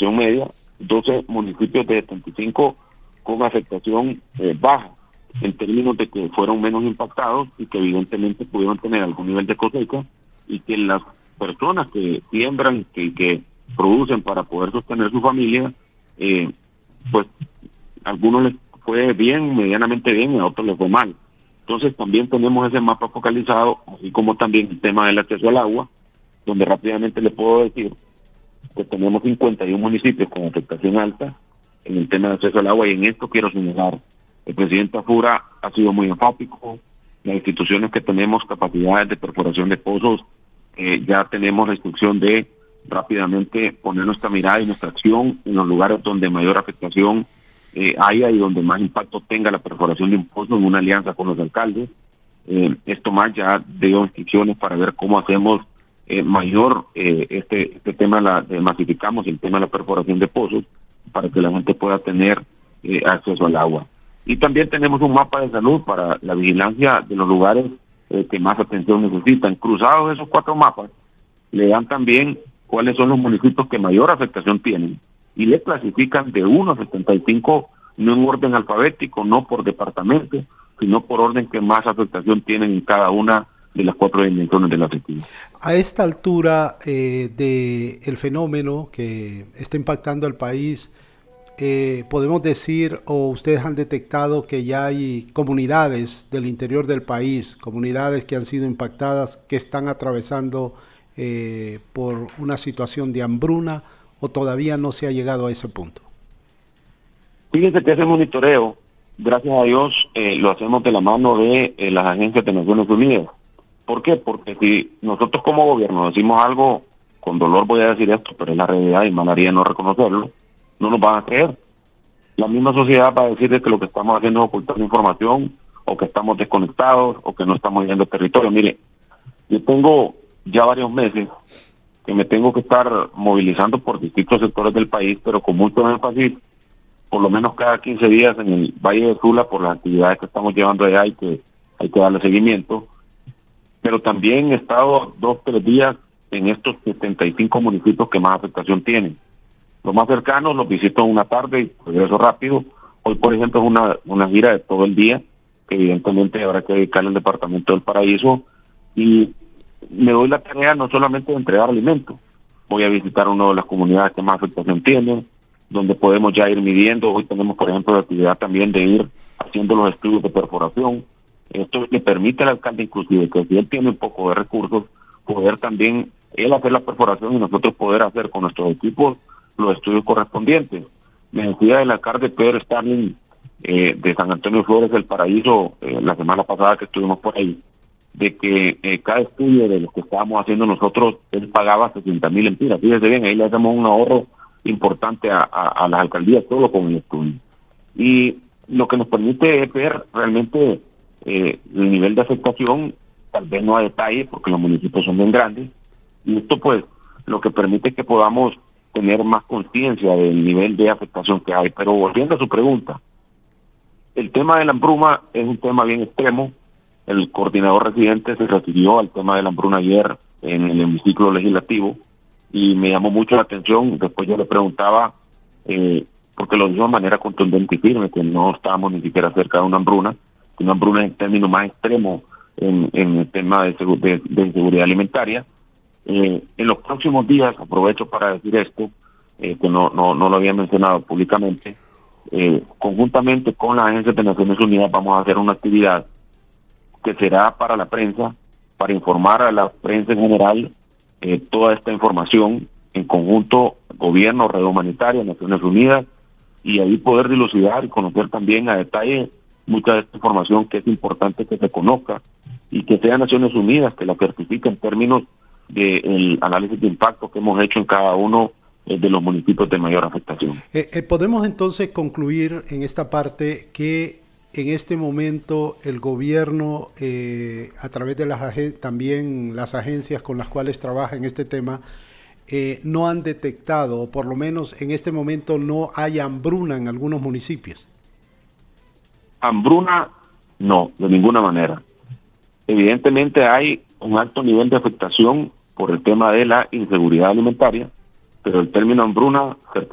afectación media, 12 municipios de 75 con afectación baja, en términos de que fueron menos impactados y que evidentemente pudieron tener algún nivel de cosecha, y que las personas que siembran, que producen para poder sostener su familia, pues a algunos les fue bien, medianamente bien, y a otros les fue mal. Entonces también tenemos ese mapa focalizado, así como también el tema del acceso al agua, donde rápidamente le puedo decir que tenemos 51 municipios con afectación alta en el tema de acceso al agua, y en esto quiero señalar, el presidente Afura ha sido muy enfático. Las instituciones que tenemos capacidades de perforación de pozos, ya tenemos la instrucción de rápidamente poner nuestra mirada y nuestra acción en los lugares donde mayor afectación haya y donde más impacto tenga la perforación de un pozo, en una alianza con los alcaldes. Esto más ya dio instrucciones para ver cómo hacemos mayor este tema, masificamos el tema de la perforación de pozos para que la gente pueda tener acceso al agua. Y también tenemos un mapa de salud para la vigilancia de los lugares que más atención necesitan. Cruzados esos 4 mapas, le dan también cuáles son los municipios que mayor afectación tienen, y le clasifican de 1 a 75, no en orden alfabético, no por departamento, sino por orden que más afectación tienen en cada una de las 4 dimensiones de la sequía. A esta altura del fenómeno que está impactando al país, podemos decir, o ustedes han detectado, que ya hay comunidades del interior del país, comunidades que han sido impactadas, que están atravesando por una situación de hambruna, o todavía no se ha llegado a ese punto? Fíjense que ese monitoreo, gracias a Dios, lo hacemos de la mano de las agencias de Naciones Unidas. ¿Por qué? Porque si nosotros como gobierno decimos algo, con dolor voy a decir esto, pero es la realidad y mal haría no reconocerlo, no nos van a creer. La misma sociedad va a decir que lo que estamos haciendo es ocultar información, o que estamos desconectados, o que no estamos yendo al territorio. Mire, yo tengo ya varios meses que me tengo que estar movilizando por distintos sectores del país, pero con mucho énfasis, por lo menos cada 15 días en el Valle de Sula, por las actividades que estamos llevando allá, hay que darle seguimiento. Pero también he estado 2-3 días en estos 75 municipios que más afectación tienen. Los más cercanos los visito en una tarde y regreso rápido. Hoy, por ejemplo, es una gira de todo el día, que evidentemente habrá que dedicarle al departamento del Paraíso, y me doy la tarea no solamente de entregar alimentos. Voy a visitar una de las comunidades que más afectación tienen, donde podemos ya ir midiendo. Hoy tenemos, por ejemplo, la actividad también de ir haciendo los estudios de perforación. Esto le permite al alcalde, inclusive, que si él tiene un poco de recursos, poder también él hacer la perforación y nosotros poder hacer con nuestros equipos los estudios correspondientes. Me decía el alcalde Pedro Starling de San Antonio Flores del Paraíso la semana pasada que estuvimos por ahí, de que cada estudio de los que estábamos haciendo nosotros, él pagaba 60,000 lempiras. Fíjese bien, ahí le hacemos un ahorro importante a las alcaldías solo con el estudio. Y lo que nos permite es ver realmente el nivel de afectación, tal vez no a detalle, porque los municipios son bien grandes, y esto pues lo que permite es que podamos tener más conciencia del nivel de afectación que hay. Pero volviendo a su pregunta, el tema de la hambruna es un tema bien extremo. El coordinador residente se refirió al tema de la hambruna ayer en el hemiciclo legislativo y me llamó mucho la atención. Después yo le preguntaba, porque lo dijo de manera contundente y firme, que no estábamos ni siquiera cerca de una hambruna en términos más extremos en el tema de inseguridad alimentaria. En los próximos días, aprovecho para decir esto, que no lo había mencionado públicamente, conjuntamente con las agencias de Naciones Unidas vamos a hacer una actividad que será para la prensa, para informar a la prensa en general toda esta información en conjunto, gobierno, red humanitaria, Naciones Unidas, y ahí poder dilucidar y conocer también a detalle mucha de esta información que es importante que se conozca y que sea Naciones Unidas que la certifique en términos del análisis de impacto que hemos hecho en cada uno de los municipios de mayor afectación. Podemos entonces concluir en esta parte que en este momento el gobierno, a través de también las agencias con las cuales trabaja en este tema, no han detectado, o por lo menos en este momento no hay hambruna en algunos municipios. Hambruna, no, de ninguna manera. Evidentemente hay un alto nivel de afectación por el tema de la inseguridad alimentaria, pero el término hambruna